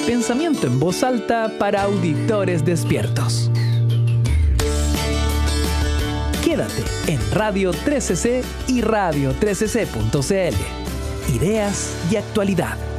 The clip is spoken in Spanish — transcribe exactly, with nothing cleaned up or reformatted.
Pensamiento en voz alta para auditores despiertos. Quédate en Radio trece C y radio trece c punto c l. Ideas y actualidad.